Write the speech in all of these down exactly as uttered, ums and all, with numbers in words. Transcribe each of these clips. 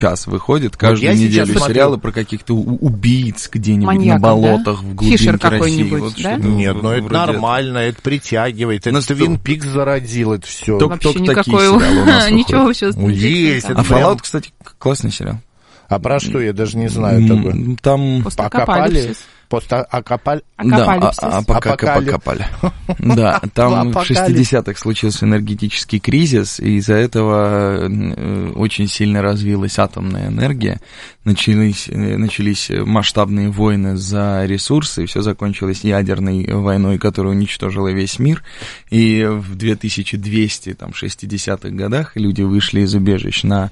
час выходит каждую вот неделю смотрю... сериалы про каких-то убийц где-нибудь маньяков, на болотах, да? в глубинке Фишер России. какой-нибудь, Вот да? Нет, ну это вроде нормально, это, это притягивает. Это Твин Пикс зародил, это все. Только, вообще только такие никакой... сериалы у нас Ничего выходят. вообще. Есть. А Fallout, кстати, классный сериал. А про что, я даже не знаю такое. Там... Окопали? Окопали? Апокалипсис. Да, а, а пока покопали. Да, там в шестидесятых случился энергетический кризис, и из-за этого очень сильно развилась атомная энергия, начались, начались масштабные войны за ресурсы, и все закончилось ядерной войной, которая уничтожила весь мир, и в две тысячи двести шестидесятых годах люди вышли из убежищ на,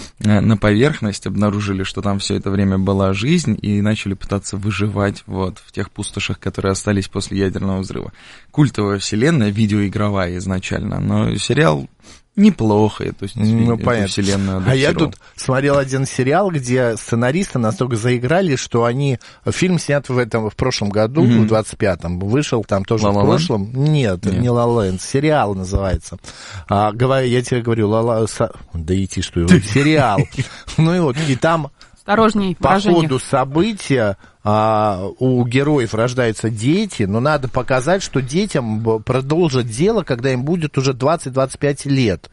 на поверхность, обнаружили, что там все это время была жизнь, и начали пытаться выживать вот, в тех пустошах, которые остались после ядерного взрыва. Культовая вселенная, видеоигровая изначально, но сериал неплохо, то есть ну, эту вселенную адаптировал. А я тут смотрел один сериал, где сценаристы настолько заиграли, что они... Фильм снят в этом в прошлом году, mm-hmm. в двадцать пятом, вышел там тоже La La в прошлом. Нет, Нет, не La La Land, сериал называется. А, говорю, я тебе говорю, La La... Да идти, что его, сериал. Ну и вот, и там... Осторожней, по ходу события а, у героев рождаются дети, но надо показать, что детям продолжат дело, когда им будет уже двадцать-двадцать пять лет.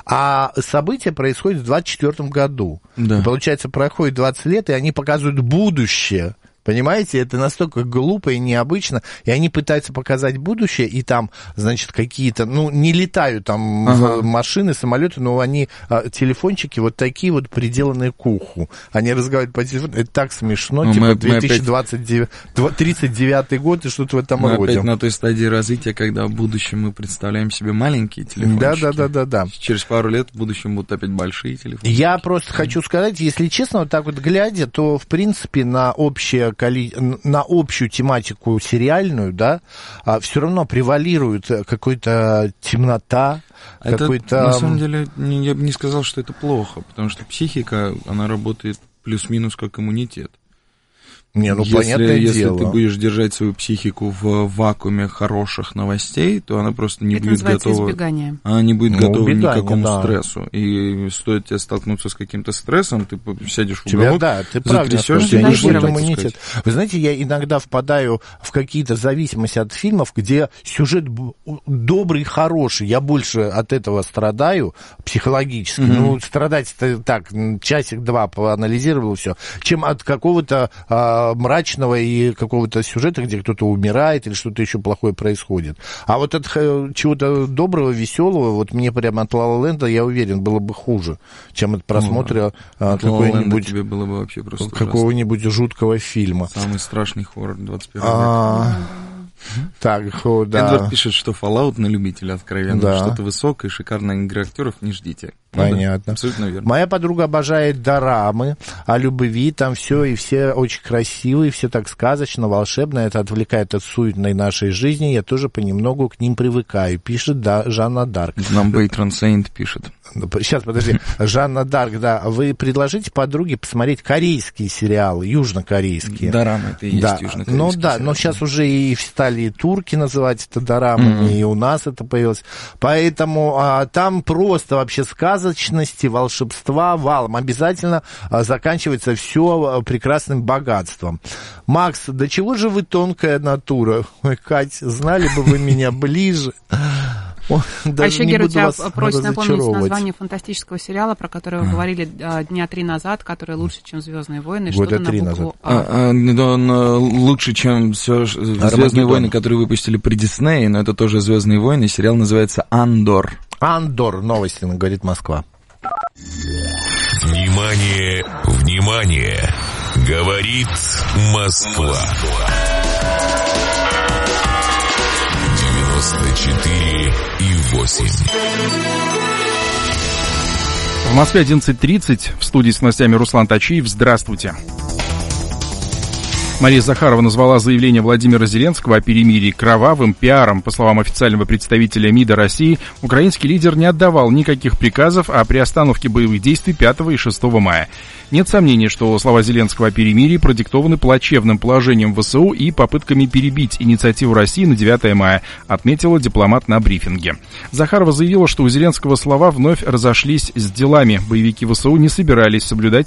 А события происходят в двадцать четвёртом году. Да. И, получается, проходит двадцать лет, и они показывают будущее. Понимаете, это настолько глупо и необычно, и они пытаются показать будущее, и там, значит, какие-то, ну, не летают там ага. машины, самолеты, но они, а, телефончики вот такие вот приделанные к уху. Они разговаривают по телефону, это так смешно, ну, типа мы, две тысячи двадцать девятый, тридцать девятый год и что-то в этом мы роде. Мы опять на той стадии развития, когда в будущем мы представляем себе маленькие телефончики. Да-да-да-да. Через пару лет в будущем будут опять большие телефончики. Я просто хочу сказать, если честно, вот так вот глядя, то, в принципе, на общее на общую тематику сериальную, да, все равно превалирует какая-то темнота, это, какой-то... На самом деле, я бы не сказал, что это плохо, потому что психика, она работает плюс-минус как иммунитет. Не, ну, если, понятное если дело. ты будешь держать свою психику в вакууме хороших новостей, то она просто не это будет готова. Избегание. Она не будет ну, готова убегание, ни к какому да. стрессу. И стоит тебе столкнуться с каким-то стрессом, ты сядешь в Тебя, уголок, да, ты затрясешься, не будет иммунитет. Вы знаете, я иногда впадаю в какие-то зависимости от фильмов, где сюжет добрый, хороший. Я больше от этого страдаю психологически. Mm-hmm. Ну, страдать-то так, часик-два поанализировал все, чем от какого-то а, мрачного и какого-то сюжета, где кто-то умирает или что-то еще плохое происходит. А вот от чего-то доброго, веселого, вот мне прямо от La La Land, я уверен, было бы хуже, чем от просмотра ну, от какого-нибудь, тебе было бы вообще просто какого-нибудь жуткого фильма. Самый страшный хоррор двадцать первого века. Так, о, да. Эдвард пишет, что Fallout на любителя откровенно. Да. Что-то высокое, шикарное, игры актеров не ждите. Понятно. Да, абсолютно верно. Моя подруга обожает дорамы о любви, там все и все очень красивые, все так сказочно, волшебно. Это отвлекает от суетной нашей жизни. Я тоже понемногу к ним привыкаю. Пишет да, Жанна Дарк. Нам Бейтрон Сейнт пишет. Сейчас, подожди. Жанна Дарк, да. Вы предложите подруге посмотреть корейские сериалы, южнокорейские. Дорамы, это и да. есть южнокорейские. Ну да, сериалы. Но сейчас уже и стали и турки называть это дорамами, mm-hmm. и у нас это появилось. Поэтому а, там просто вообще сказочности, волшебства валом. Обязательно а, заканчивается все прекрасным богатством. Макс, до чего же вы тонкая натура? Ой, Кать, знали бы вы меня ближе. О, а еще, Гера, тебя просит напомнить название фантастического сериала, про который вы говорили а, дня три назад, который лучше, чем «Звездные войны». Года три назад. А. А, а, он лучше, чем все «Звездные войны», которые выпустили при Диснее, но это тоже «Звездные войны». Сериал называется «Андор». «Андор», новости, говорит Москва. Внимание, внимание, говорит Москва. девяносто четыре и восемь. В Москве одиннадцать тридцать. В студии с новостями Руслан Тачиев. Здравствуйте. Мария Захарова назвала заявление Владимира Зеленского о перемирии кровавым пиаром. По словам официального представителя МИДа России, украинский лидер не отдавал никаких приказов о приостановке боевых действий пятого и шестого мая. Нет сомнений, что слова Зеленского о перемирии продиктованы плачевным положением ВСУ и попытками перебить инициативу России на девятое мая, отметила дипломат на брифинге. Захарова заявила, что у Зеленского слова вновь разошлись с делами. Боевики ВСУ не собирались соблюдать